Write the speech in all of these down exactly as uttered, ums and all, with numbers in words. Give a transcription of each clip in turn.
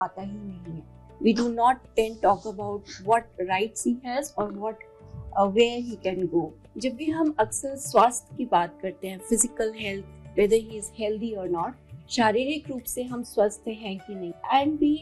आता ही नहीं है. We do not then talk about what rights he has or what uh, where he can go. जब भी हम अक्सर स्वास्थ्य की बात करते हैं, physical health, whether he is healthy or not, शारीरिक रूप से हम स्वस्थ हैं कि नहीं, and we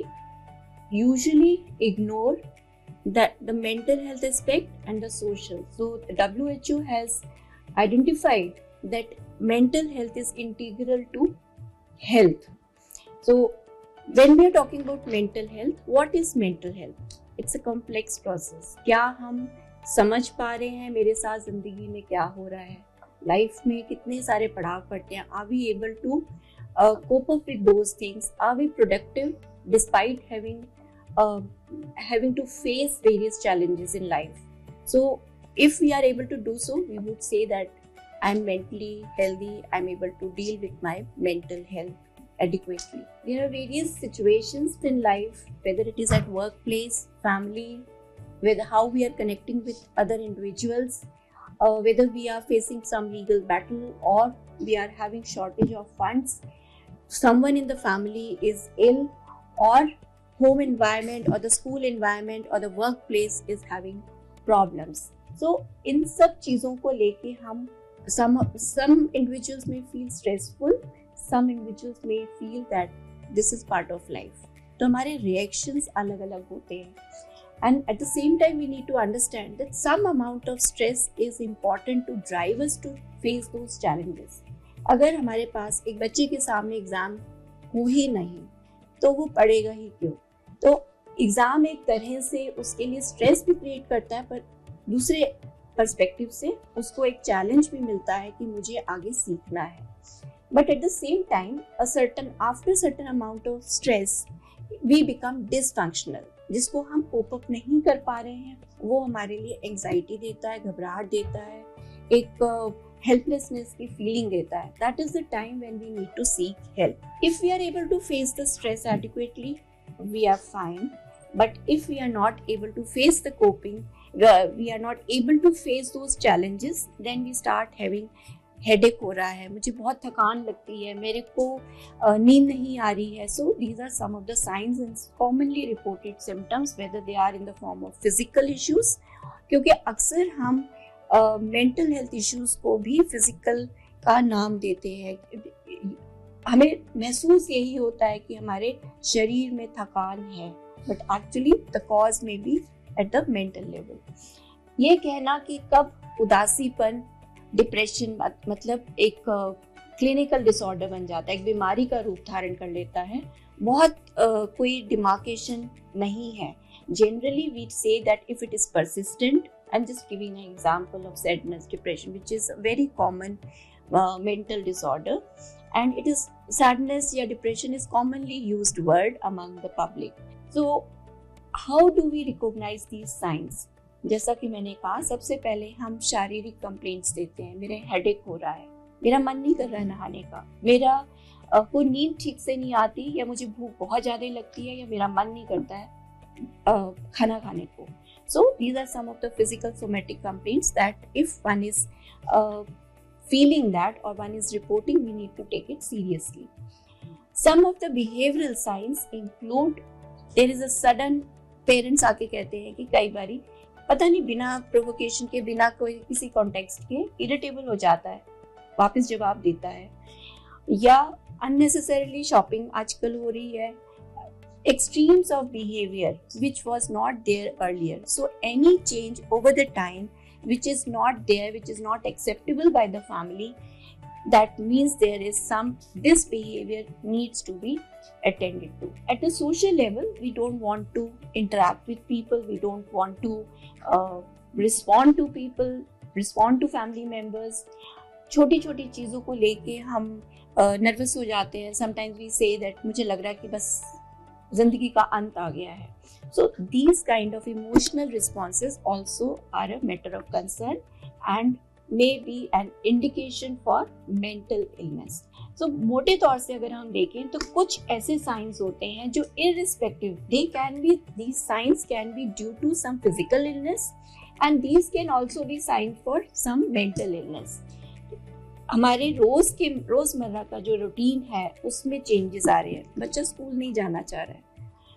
usually ignore that the mental health aspect and the social. So the W H O has identified that mental health is integral to health. So when we are talking about mental health, what is mental health? It's a complex process. क्या हम समझ पा रहे हैं मेरे साथ जिंदगी में क्या हो रहा है, लाइफ में कितने सारे पड़ाव पड़ते हैं, are we able to uh, cope up with those things, are we productive despite having uh, having to face various challenges in life. So if we are able to do so, we would say that I'm mentally healthy, I'm able to deal with my mental health adequately. There are various situations in life, whether it is at workplace, family, whether how we are connecting with other individuals, uh, whether we are facing some legal battle or we are having shortage of funds, someone in the family is ill, or home environment or the school environment or the workplace is having problems. So इन सब चीज़ों को लेके हम some some individuals may feel stressful, some individuals may feel that this is part of life. तो हमारे reactions अलग अलग होते हैं, and at the same time we need to understand that some amount of stress is important to drive us to face those challenges. अगर हमारे पास एक बच्चे के सामने एग्जाम हो ही नहीं तो वो पढ़ेगा ही क्यों? तो एग्जाम एक तरह से उसके लिए स्ट्रेस भी क्रिएट करता है, पर दूसरे पर्सपेक्टिव से उसको एक चैलेंज भी मिलता है कि मुझे आगे सीखना है. But at the same time a certain after certain amount of stress we become dysfunctional, जिसको हम कोप अप नहीं कर पा रहे हैं. वो हमारे लिए एंजाइटी देता है, घबराहट देता है, एक helplessness की feeling देता है. That is the time when we need to seek help. If we are able to face the stress adequately, we are fine. But if we are not able to face the coping, we are not able to face those challenges, then we start having headache हो रहा है, मुझे बहुत थकान लगती है, मेरे को नींद नहीं आ रही है. So these are some of the signs and commonly reported symptoms, whether they are in the form of physical issues, क्योंकि अक्सर हम मेंटल हेल्थ इश्यूज को भी फिजिकल का नाम देते हैं. हमें महसूस यही होता है कि हमारे शरीर में थकान है, बट एक्चुअली द कॉज में B at the mental level. ये कहना कि कब उदासीपन, डिप्रेशन मतलब एक क्लिनिकल डिसऑर्डर बन जाता है, एक बीमारी का रूप धारण कर लेता है, बहुत uh, कोई डिमार्केशन नहीं है. Generally we say that if it is persistent, I'm just giving an example of sadness, depression, which is a very common uh, mental disorder, and it is sadness या depression is commonly used word among the public. So how do we recognize these signs? जैसा कि मैंने कहा, सबसे पहले हम शारीरिक complaints देते हैं. मेरे हेडेक हो रहा है, मेरा मन नहीं कर रहा है नहाने का, मेरा uh, कोई नींद ठीक से नहीं आती, या मुझे भूख बहुत ज़्यादा लगती है, या मेरा मन नहीं करता है uh, खाना खाने को. So these are some of the physical somatic complaints that if one is uh, feeling that or one is reporting, we need to take it seriously. Some of the behavioral signs include there is a sudden, parents आके कहते हैं कि कई बारी पता नहीं बिना provocation के, बिना कोई किसी कॉन्टेक्स्ट के इरिटेबल हो जाता है, वापस जवाब देता है, या unnecessarily शॉपिंग आजकल हो रही है. Extremes of behavior which was not there earlier. So any change over the time which is not there, which is not acceptable by the family, that means there is some, this behavior needs to be attended to. At the social level, we don't want to interact with people, we don't want to uh, respond to people, respond to family members. छोटी छोटी चीज़ों को लेके हम nervous uh, हो जाते हैं. Sometimes we say that मुझे लग रहा है कि बस जिंदगी का अंत आ गया है. So these kind of emotional responses also are a matter of concern and may be an indication for mental illness. So मोटे तौर से अगर हम देखें तो कुछ ऐसे signs होते हैं जो irrespective, they can be, these signs can be due to some physical illness and these can also be signs for some mental illness. हमारे रोज के रोजमर्रा का जो रूटीन है उसमें चेंजेस आ रहे हैं. बच्चा स्कूल नहीं जाना चाह रहा है,